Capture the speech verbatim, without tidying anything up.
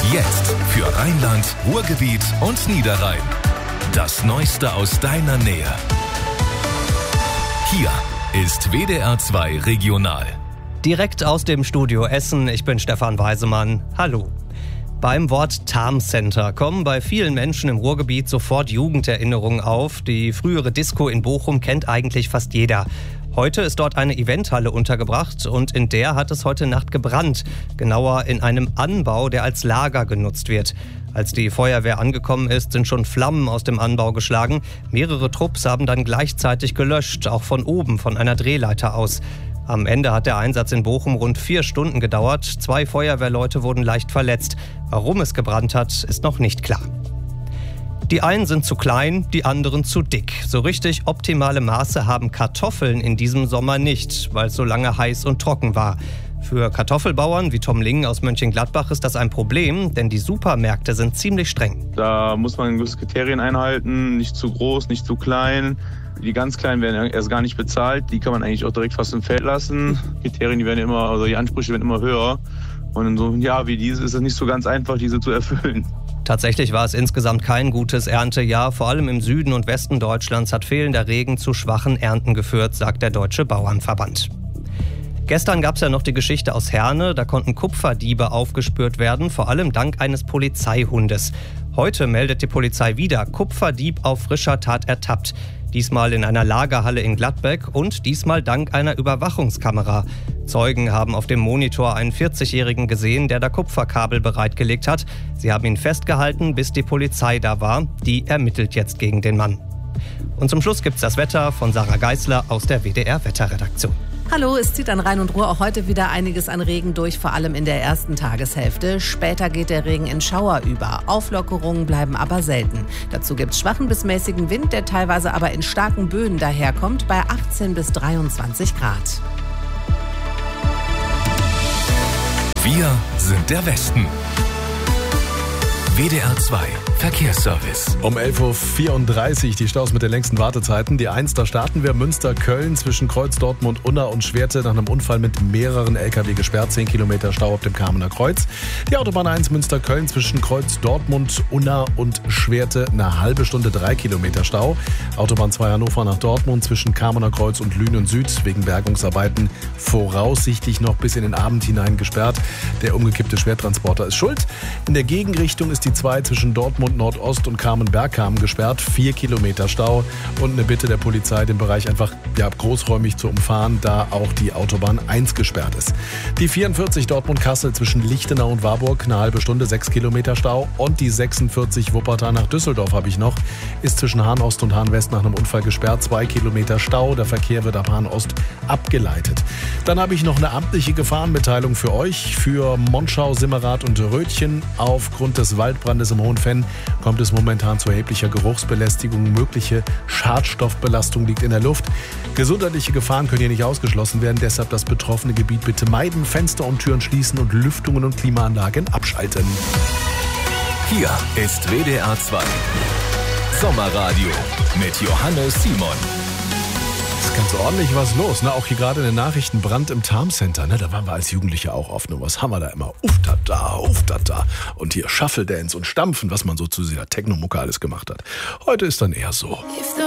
Jetzt für Rheinland, Ruhrgebiet und Niederrhein. Das Neueste aus deiner Nähe. Hier ist W D R zwei Regional. Direkt aus dem Studio Essen, ich bin Stefan Weisemann. Hallo. Beim Wort Tarmcenter kommen bei vielen Menschen im Ruhrgebiet sofort Jugenderinnerungen auf. Die frühere Disco in Bochum kennt eigentlich fast jeder. Heute ist dort eine Eventhalle untergebracht und in der hat es heute Nacht gebrannt. Genauer in einem Anbau, der als Lager genutzt wird. Als die Feuerwehr angekommen ist, sind schon Flammen aus dem Anbau geschlagen. Mehrere Trupps haben dann gleichzeitig gelöscht, auch von oben, von einer Drehleiter aus. Am Ende hat der Einsatz in Bochum rund vier Stunden gedauert. Zwei Feuerwehrleute wurden leicht verletzt. Warum es gebrannt hat, ist noch nicht klar. Die einen sind zu klein, die anderen zu dick. So richtig optimale Maße haben Kartoffeln in diesem Sommer nicht, weil es so lange heiß und trocken war. Für Kartoffelbauern wie Tom Ling aus Mönchengladbach ist das ein Problem, denn die Supermärkte sind ziemlich streng. Da muss man gewisse Kriterien einhalten, nicht zu groß, nicht zu klein. Die ganz Kleinen werden erst gar nicht bezahlt, die kann man eigentlich auch direkt fast im Feld lassen. Kriterien, die werden immer, also die Ansprüche werden immer höher. Und in so einem Jahr wie dieses ist es nicht so ganz einfach, diese zu erfüllen. Tatsächlich war es insgesamt kein gutes Erntejahr. Vor allem im Süden und Westen Deutschlands hat fehlender Regen zu schwachen Ernten geführt, sagt der Deutsche Bauernverband. Gestern gab es ja noch die Geschichte aus Herne. Da konnten Kupferdiebe aufgespürt werden, vor allem dank eines Polizeihundes. Heute meldet die Polizei wieder, Kupferdieb auf frischer Tat ertappt. Diesmal in einer Lagerhalle in Gladbeck und diesmal dank einer Überwachungskamera. Zeugen haben auf dem Monitor einen vierzigjährigen gesehen, der da Kupferkabel bereitgelegt hat. Sie haben ihn festgehalten, bis die Polizei da war. Die ermittelt jetzt gegen den Mann. Und zum Schluss gibt's das Wetter von Sarah Geisler aus der W D R-Wetterredaktion. Hallo, es zieht an Rhein und Ruhr auch heute wieder einiges an Regen durch, vor allem in der ersten Tageshälfte. Später geht der Regen in Schauer über. Auflockerungen bleiben aber selten. Dazu gibt es schwachen bis mäßigen Wind, der teilweise aber in starken Böen daherkommt, bei achtzehn bis dreiundzwanzig Grad. Wir sind der Westen. W D R zwei Verkehrsservice. Um elf Uhr vierunddreißig die Staus mit den längsten Wartezeiten. Die eins, da starten wir. Münster-Köln zwischen Kreuz, Dortmund, Unna und Schwerte nach einem Unfall mit mehreren L K W gesperrt. zehn Kilometer Stau auf dem Kamener Kreuz. Die Autobahn eins Münster-Köln zwischen Kreuz, Dortmund, Unna und Schwerte eine halbe Stunde, drei Kilometer Stau. Autobahn zwei Hannover nach Dortmund zwischen Kamener Kreuz und Lünen Süd wegen Bergungsarbeiten voraussichtlich noch bis in den Abend hinein gesperrt. Der umgekippte Schwertransporter ist schuld. In der Gegenrichtung ist die zwei zwischen Dortmund Nordost und Kamen-Bergkamen gesperrt. Vier Kilometer Stau und eine Bitte der Polizei, den Bereich einfach ja, großräumig zu umfahren, da auch die Autobahn eins gesperrt ist. Die vierundvierzig Dortmund-Kassel zwischen Lichtenau und Warburg, eine halbe Stunde, sechs Kilometer Stau. Und die sechsundvierzig Wuppertal nach Düsseldorf habe ich noch, ist zwischen Hahn Ost und Hahn West nach einem Unfall gesperrt. Zwei Kilometer Stau, der Verkehr wird ab Hahn Ost abgeleitet. Dann habe ich noch eine amtliche Gefahrenmitteilung für euch, für Monschau, Simmerath und Rötchen. Aufgrund des Waldbrandes im Hohenfenn kommt es momentan zu erheblicher Geruchsbelästigung. Mögliche Schadstoffbelastung liegt in der Luft. Gesundheitliche Gefahren können hier nicht ausgeschlossen werden. Deshalb das betroffene Gebiet bitte meiden, Fenster und Türen schließen und Lüftungen und Klimaanlagen abschalten. Hier ist W D R zwei Sommerradio mit Johannes Simon. Es ist ganz ordentlich was los, ne? Auch hier gerade in den Nachrichten Brand im Tarmcenter, ne? Da waren wir als Jugendliche auch oft. Und was haben wir da immer? Uftata, uftata. Und hier Shuffle Dance und Stampfen, was man so zu dieser Techno-Mucke alles gemacht hat. Heute ist dann eher so.